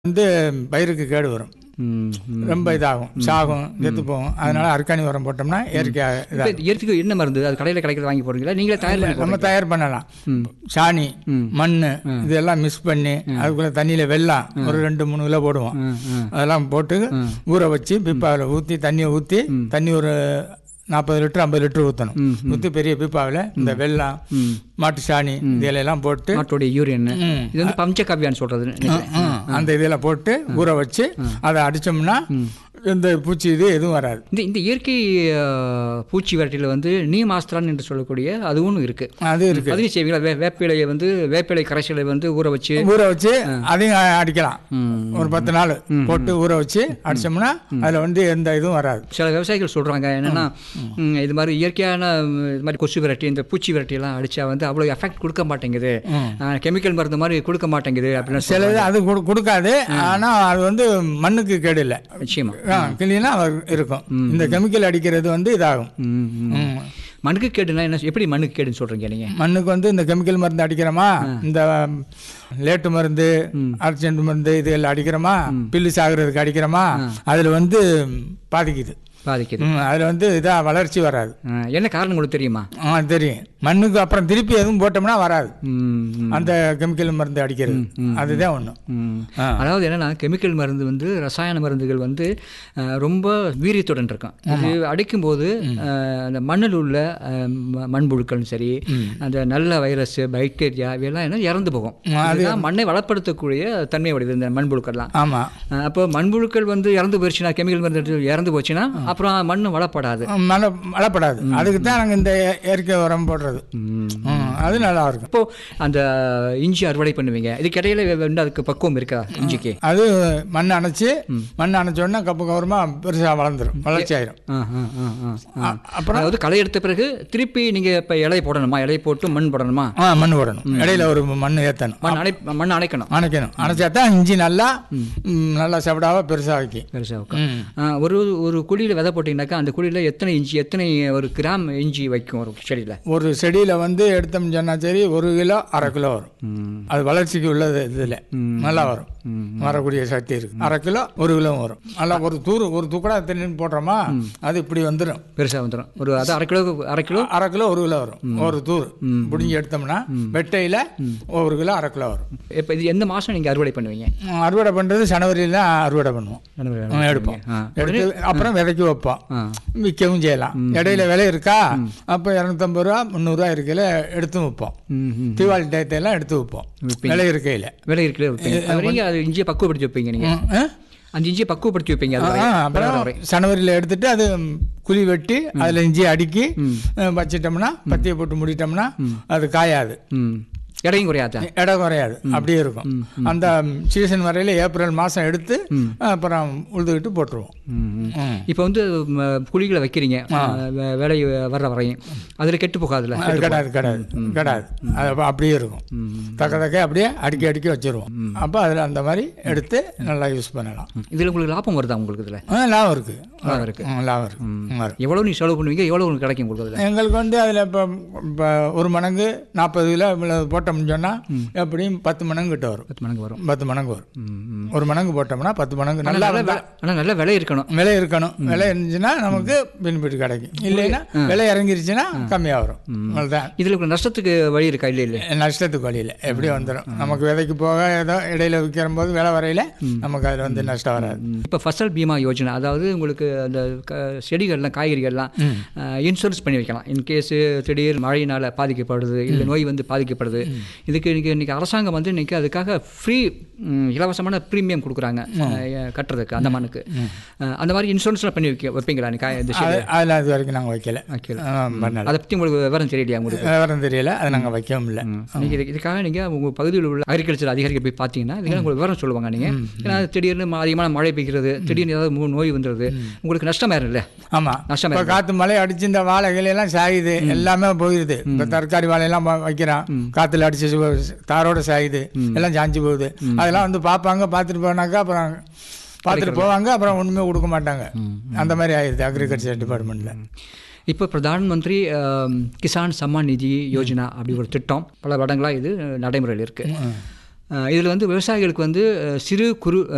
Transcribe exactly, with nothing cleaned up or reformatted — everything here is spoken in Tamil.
வந்து பயிருக்கு கேடு வரும், ரொம்ப இதாகும், சாகும், செத்து போகும். அதனால அர்கானிக் உரம் போட்டோம்னா இயற்கையாக இதாக. இயற்கைக்கு என்ன மருந்து அது கடையில் கிடைக்கிறது வாங்கி போடுறீங்களா நீங்களே தயார் பண்ணி நம்ம தயார் பண்ணலாம். சாணி, மண் இதெல்லாம் மிக்ஸ் பண்ணி அதுக்குள்ள தண்ணியில வெல்லம் ஒரு ரெண்டு மூணு கிலோ போடுவோம். அதெல்லாம் போட்டு ஊற வச்சு பிப்பாவில் ஊற்றி தண்ணியை ஊற்றி தண்ணி ஒரு நாற்பது லிட்டர் ஐம்பது லிட்டர் ஊற்றணும். ஊற்றி பெரிய பீப்பாவில் இந்த வெல்லம், மாட்டு சாணி இதெல்லாம் போட்டு, மாட்டோடைய யூரியன், இது வந்து பஞ்சகவ்யான்னு சொல்றது, அந்த இதெல்லாம் போட்டு ஊற வச்சு அதை அடிச்சோம்னா இந்த பூச்சி இது எதுவும் வராது. இந்த இந்த இயற்கை பூச்சி விரட்டியில் வந்து நீம் ஆஸ்திரான் என்று சொல்லக்கூடிய அதுவும் இருக்கு. அது இருக்கு. அதையும் செய்வீங்களா? வே வேப்பிலையை வந்து வேப்பிலை கரைசலை வந்து ஊற வச்சு ஊற வச்சு அதையும் அடிக்கலாம். ஒரு பத்து நாள் போட்டு ஊற வச்சு அடிச்சோம்னா அதில் வந்து எந்த இதுவும் வராது. சில விவசாயிகள் சொல்றாங்க என்னன்னா, இது மாதிரி இயற்கையான இது மாதிரி கொசு விரட்டி இந்த பூச்சி விரட்டியெல்லாம் அடிச்சா வந்து அவ்வளோ எஃபெக்ட் கொடுக்க மாட்டேங்குது, கெமிக்கல் மருந்து மாதிரி கொடுக்க மாட்டேங்குது அப்படின்னு. சிலது அது கொடுக்காது, ஆனால் அது வந்து மண்ணுக்கு கேடு இல்லை, நிச்சயமா கிளீனா இருக்கும். இந்த கெமிக்கல் அடிக்கிறது வந்து இதாகும். மண்ணுக்கு கேடுனா என்ன, எப்படி மண்ணுக்கு கேடுன்னு சொல்றீங்க நீங்க? மண்ணுக்கு வந்து இந்த கெமிக்கல் மருந்து அடிக்கிறோமா, இந்த லேட்டு மருந்து, அர்ஜென்ட் மருந்து இது எல்லாம் அடிக்கிறோமா, பில்லு சாகுறதுக்கு அடிக்கிறோமா, அதுல வந்து பாதிக்குது பாதிக்குது அதில் வந்து இதாக வளர்ச்சி வராது. என்ன காரணம் உங்களுக்கு தெரியுமா? ஆ தெரியும். மண்ணுக்கு அப்புறம் திருப்பி எதுவும் போட்டோம்னா வராது அந்த கெமிக்கல் மருந்து அடிக்கிறது. அதுதான் ஒன்று. அதாவது என்னன்னா, கெமிக்கல் மருந்து வந்து ரசாயன மருந்துகள் வந்து ரொம்ப வீரியத்துடன் இருக்கும். அது அடிக்கும்போது அந்த மண்ணில் உள்ள மண்புழுக்களும் சரி, அந்த நல்ல வைரஸ், பாக்டீரியா இவையெல்லாம் என்ன இறந்து போகும். அதுதான் மண்ணை வளப்படுத்தக்கூடிய தன்மை உடையது இந்த மண்புழுக்கள்லாம். ஆமாம். அப்போ மண்புழுக்கள் வந்து இறந்து போயிடுச்சுன்னா, கெமிக்கல் மருந்து இறந்து போச்சுன்னா அப்புறம் மண்ணு வளப்படாது. மழை வளப்படாது. அதுக்கு தான் நாங்கள் இந்த இயற்கை உரம் போடுறது. அது நல்லா இருக்கும். இப்போ அந்த இஞ்சி அறுவடை பண்ணுவீங்க, இதுக்கு இடையில வந்து அதுக்கு பக்குவம் இருக்கா இஞ்சிக்கு? அது மண் அணைச்சி மண் அணைச்ச உடனே கப்பு கவரமா பெருசாக வளர்ந்துடும், வளர்ச்சி ஆயிரும். அப்புறம் அதாவது களை எடுத்த பிறகு திருப்பி நீங்க இப்ப இலை போடணுமா? இலை போட்டு மண் போடணுமா? மண் போடணும். இடையில ஒரு மண் ஏற்றணும், மண் அணை மண் அணைக்கணும் அணைக்கணும். அணைச்சா தான் இஞ்சி நல்லா நல்லா செவடாவா பெருசாக வைக்கும். பெருசாக வைக்கும். ஒரு ஒரு குழியில் விதை போட்டிங்கனாக்கா அந்த குழியில் எத்தனை இஞ்சி, எத்தனை ஒரு கிராம் இஞ்சி வைக்கும் ஒரு செடியில்? ஒரு செடியில் வந்து எடுத்தோம்னு சொன்னால் சரி ஒரு கிலோ அரை கிலோ வரும். அது வளர்ச்சிக்கு உள்ளது இதில் நல்லா வரும், வரக்கூடிய சக்தி இருக்கு. அரை கிலோ ஒரு கிலோ வரும். நல்லா ஒரு தூர் ஒரு துக்கடா தண்ணி போடுறோமா அது இப்படி வந்துடும், பெருசாக வந்துடும். ஒரு அது அரை கிலோ அரை கிலோ அரை கிலோ ஒரு கிலோ வரும். ஒரு தூர் பிடிஞ்சி எடுத்தோம்னா வெட்டையில் ஒரு கிலோ அரை கிலோ வரும். இப்போ இது எந்த மாதம் நீங்கள் அறுவடை பண்ணுவீங்க? அறுவடை பண்ணுறது ஜனவரியில் தான் அறுவடை பண்ணுவோம். எடுப்போம், எடுத்து அப்புறம் விதைக்கு வைப்போம், விற்கவும் செய்யலாம். இடையில விலை இருக்கா அப்போ இரநூத்தம்பது ரூபா முந்நூறுரூவா இருக்கையில் எடுத்து வைப்போம். தீபாவளி டயத்தையெல்லாம் எடுத்து வைப்போம் விலை இருக்கையில். விலை இருக்கையில் அது இஞ்சியை பக்குவப்படுத்தி வைப்பீங்க நீங்கள்? அந்த இஞ்சியை பக்குவப்படுத்தி வைப்பீங்க. அப்புறம் ஜனவரியில் எடுத்துட்டு அது குழி வெட்டி அதில் இஞ்சியை அடுக்கி வச்சிட்டோம்னா பத்தியை போட்டு முடிட்டோம்னா அது காயாது, இடையும் குறையாது, இடம் குறையாது, அப்படியே இருக்கும். அந்த சீசன் வரையில ஏப்ரல் மாதம் எடுத்து அப்புறம் உழுதுகிட்டு போட்டுருவோம். இப்போ வந்து குழிகளை வைக்கிறீங்க வேலை வர்ற வரையும் அதில் கெட்டு போகாதுல்ல? கிடையாது கிடையாது கிடையாது அது அப்படியே இருக்கும். தக்க தக்க அப்படியே அடுக்கி அடுக்கி வச்சிருவோம். அப்போ அதில் அந்த மாதிரி எடுத்து நல்லா யூஸ் பண்ணலாம். இதில் உங்களுக்கு லாபம் வருதா? உங்களுக்கு இதில் லாபம் இருக்கு, லாபம் இருக்கு, லாபம் இருக்கு. எவ்வளோ நீ செலவு பண்ணுவீங்க, எவ்வளோ உங்களுக்கு கிடைக்கும் உங்களுக்கு? எங்களுக்கு வந்து அதில் இப்போ இப்போ ஒரு மடங்கு நாற்பது கிலோ போட்டோம்னு சொன்னால் எப்படியும் பத்து மடங்கு கிட்ட வரும். பத்து மடங்கு வரும். பத்து மடங்கு வரும். ஒரு மடங்கு போட்டோம்னா பத்து மடங்கு. நல்லா ஆனால் நல்ல விலை இருக்கணும், விலை இருக்கணும். விலை இருந்துச்சுன்னா நமக்கு பெனிஃபிட் கிடைக்கும், இல்லைன்னா விலை இறங்கிருச்சுன்னா கம்மியாக வரும். அவ்வளோதான். இதில் நஷ்டத்துக்கு வழி இருக்கா? இல்லை இல்லை, நஷ்டத்துக்கு வழி இல்லை, எப்படி வந்துடும். நமக்கு விதைக்கு போக ஏதோ இடையில விற்கிற போது விலை வரையில நமக்கு அதில் வந்து நஷ்டம் வராது. இப்போ ஃபசல் பீமா யோஜனா, அதாவது உங்களுக்கு அந்த செடிகள்லாம் காய்கறிகள்லாம் இன்சூரன்ஸ் பண்ணி வைக்கலாம். இன்கேஸ் திடீர் மழையினால் பாதிக்கப்படுது, இல்லை நோய் வந்து பாதிக்கப்படுது, இதுக்கு இன்றைக்கி இன்றைக்கி அரசாங்கம் வந்து இன்றைக்கி அதுக்காக ஃப்ரீ இலவசமான ப்ரீமியம் கொடுக்குறாங்க கட்டுறதுக்கு அந்த மண்ணுக்கு. அந்த மாதிரி இன்சூரன்ஸ்லாம் பண்ணி வைக்க வைப்பீங்களா? அதில் அது வரைக்கும் நாங்கள் வைக்கல வைக்கல அதை பற்றி உங்களுக்கு விவரம் தெரியலையா? உங்களுக்கு விவரம் தெரியல, அதை நாங்கள் வைக்கவும் இல்லை. நீங்கள் இதுக்காக நீங்கள் உங்கள் பகுதியில் உள்ள அக்ரிகல்ச்சர் அதிகாரிகள் போய் பார்த்தீங்கன்னா இதுக்காக உங்களுக்கு விவரம் சொல்லுவாங்க. நீங்கள் ஏன்னா திடீர்னு அதிகமான மழை பெய்கிறது, திடீர்னு ஏதாவது நோய் வந்துடுது, உங்களுக்கு நஷ்டம் வேறு இல்லை? ஆமாம், நஷ்டம். இப்போ காற்று மழை அடிச்சு இந்த வாழைகளெல்லாம் சாயுது, எல்லாமே போயிடுது. இப்போ தற்காரி வாழையெல்லாம் வைக்கிறான், காற்றுல அடிச்சு தாரோட சாயுது, எல்லாம் சாஞ்சு போகுது. அதெல்லாம் வந்து பார்ப்பாங்க, பார்த்துட்டு போனாக்கா அப்புறம் பார்த்துட்டு போவாங்க, அப்புறம் ஒன்றுமே கொடுக்க மாட்டாங்க. அந்த மாதிரி ஆயிடுது அக்ரிகல்ச்சர் டிபார்ட்மெண்ட்டில். இப்போ பிரதான் மந்திரி கிசான் சம்மான் நிதி யோஜனா அப்படி ஒரு திட்டம் பல வருடங்களாக இது நடைமுறையில் இருக்குது. இதில் வந்து விவசாயிகளுக்கு வந்து சிறு குறு